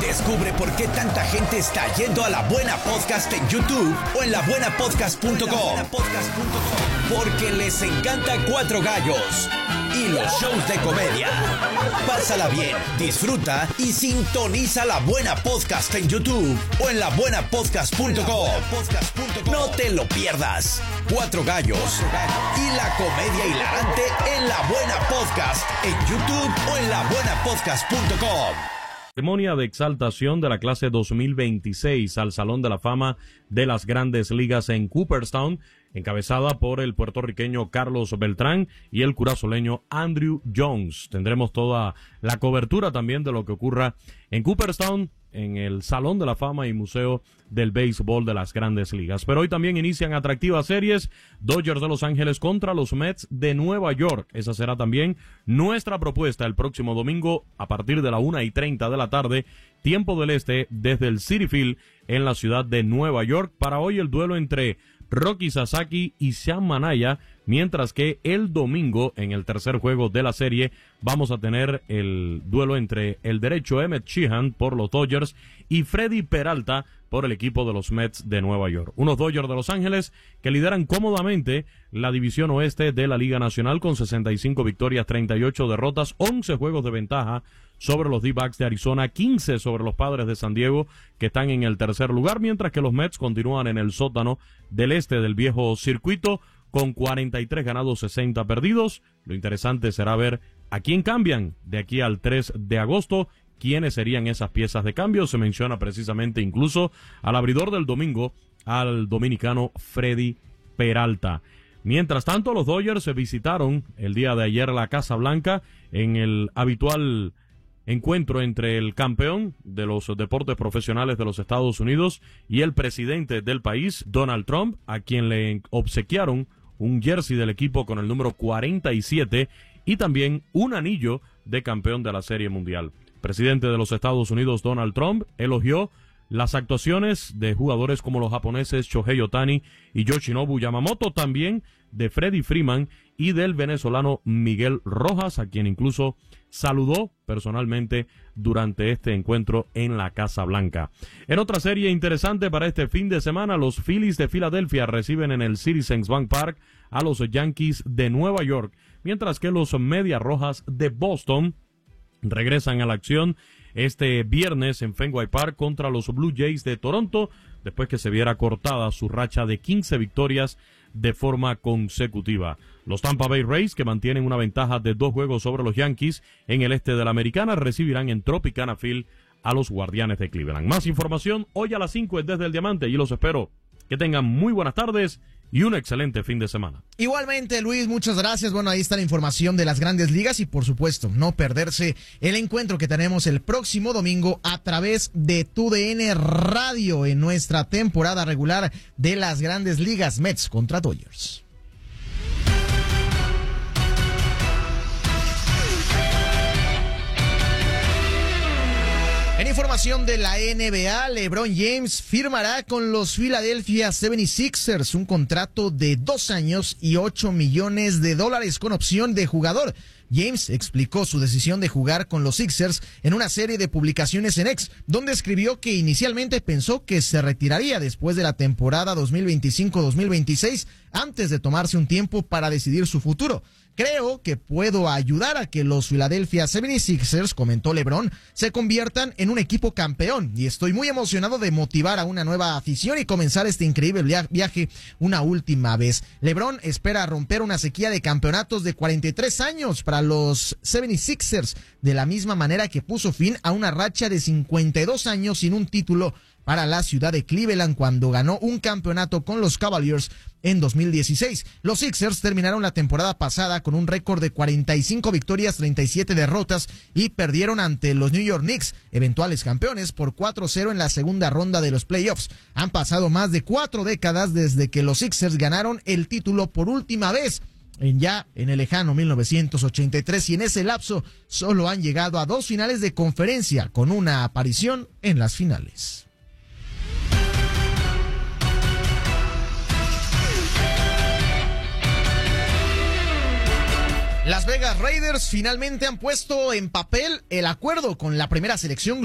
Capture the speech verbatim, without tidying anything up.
Descubre por qué tanta gente está yendo a La Buena Podcast en YouTube o en la buena podcast punto com. Porque les encanta Cuatro Gallos y los shows de comedia. Pásala bien, disfruta y sintoniza La Buena Podcast en YouTube o en la buena podcast punto com. No te lo pierdas. Cuatro Gallos y la comedia hilarante en La Buena Podcast en YouTube o en la buena podcast punto com. Ceremonia de exaltación de la clase dos mil veintiséis al Salón de la Fama de las Grandes Ligas en Cooperstown, encabezada por el puertorriqueño Carlos Beltrán y el curazoleño Andrew Jones. Tendremos toda la cobertura también de lo que ocurra en Cooperstown, en el Salón de la Fama y Museo del Béisbol de las Grandes Ligas. Pero hoy también inician atractivas series, Dodgers de Los Ángeles contra los Mets de Nueva York. Esa será también nuestra propuesta el próximo domingo a partir de la una y treinta de la tarde, tiempo del este, desde el Citi Field en la ciudad de Nueva York. Para hoy el duelo entre Roki Sasaki y Sean Manaya, mientras que el domingo, en el tercer juego de la serie, vamos a tener el duelo entre el derecho Emmett Sheehan por los Dodgers y Freddy Peralta por el equipo de los Mets de Nueva York. Unos Dodgers de Los Ángeles que lideran cómodamente la división oeste de la Liga Nacional con sesenta y cinco victorias, treinta y ocho derrotas, once juegos de ventaja sobre los D-backs de Arizona, quince sobre los Padres de San Diego, que están en el tercer lugar, mientras que los Mets continúan en el sótano del este del viejo circuito con cuarenta y tres ganados, sesenta perdidos. Lo interesante será ver a quién cambian de aquí al tres de agosto, quiénes serían esas piezas de cambio. Se menciona precisamente incluso al abridor del domingo, al dominicano Freddy Peralta. Mientras tanto, los Dodgers se visitaron el día de ayer la Casa Blanca en el habitual encuentro entre el campeón de los deportes profesionales de los Estados Unidos y el presidente del país, Donald Trump, a quien le obsequiaron un jersey del equipo con el número cuarenta y siete y también un anillo de campeón de la Serie Mundial. El presidente de los Estados Unidos, Donald Trump, elogió las actuaciones de jugadores como los japoneses Shohei Ohtani y Yoshinobu Yamamoto, también de Freddie Freeman y del venezolano Miguel Rojas, a quien incluso saludó personalmente durante este encuentro en la Casa Blanca. En otra serie interesante para este fin de semana, los Phillies de Filadelfia reciben en el Citizens Bank Park a los Yankees de Nueva York, mientras que los Medias Rojas de Boston regresan a la acción este viernes en Fenway Park contra los Blue Jays de Toronto, después que se viera cortada su racha de quince victorias de forma consecutiva. Los Tampa Bay Rays, que mantienen una ventaja de dos juegos sobre los Yankees en el este de la Americana, recibirán en Tropicana Field a los Guardianes de Cleveland. Más información hoy a las cinco es Desde el Diamante y los espero. Que tengan muy buenas tardes y un excelente fin de semana. Igualmente, Luis, muchas gracias. Bueno, ahí está la información de las Grandes Ligas y, por supuesto, no perderse el encuentro que tenemos el próximo domingo a través de Tu D N Radio en nuestra temporada regular de las Grandes Ligas, Mets contra Dodgers. En información de la N B A, LeBron James firmará con los Philadelphia setenta y seis ers un contrato de dos años y ocho millones de dólares con opción de jugador. James explicó su decisión de jugar con los Sixers en una serie de publicaciones en X, donde escribió que inicialmente pensó que se retiraría después de la temporada dos mil veinticinco dos mil veintiséis antes de tomarse un tiempo para decidir su futuro. Creo que puedo ayudar a que los Philadelphia setenta y seis ers, comentó LeBron, se conviertan en un equipo campeón y estoy muy emocionado de motivar a una nueva afición y comenzar este increíble viaje una última vez. LeBron espera romper una sequía de campeonatos de cuarenta y tres años para los setenta y seis ers, de la misma manera que puso fin a una racha de cincuenta y dos años sin un título para la ciudad de Cleveland cuando ganó un campeonato con los Cavaliers en dos mil dieciséis. Los Sixers terminaron la temporada pasada con un récord de cuarenta y cinco victorias, treinta y siete derrotas y perdieron ante los New York Knicks, eventuales campeones, por cuatro cero en la segunda ronda de los playoffs. Han pasado más de cuatro décadas desde que los Sixers ganaron el título por última vez, en ya en el lejano mil novecientos ochenta y tres, y en ese lapso solo han llegado a dos finales de conferencia, con una aparición en las finales. Las Vegas Raiders finalmente han puesto en papel el acuerdo con la primera selección